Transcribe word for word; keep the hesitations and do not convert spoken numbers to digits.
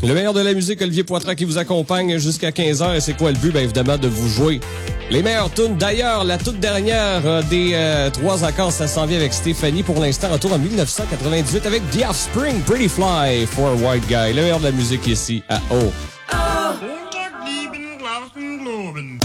Le meilleur de la musique, Olivier Poitras qui vous accompagne jusqu'à quinze heures. Et c'est quoi le but? Bien évidemment de vous jouer les meilleures tunes. D'ailleurs, la toute dernière euh, des euh, trois accords, ça s'en vient avec Stéphanie. Pour l'instant, retour en dix-neuf cent quatre-vingt-dix-huit avec The Offspring, Pretty Fly for a White Guy. Le meilleur de la musique ici à O.